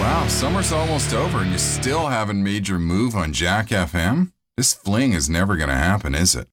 Wow, summer's almost over and you still haven't made your move on Jack FM? This fling is never going to happen, is it?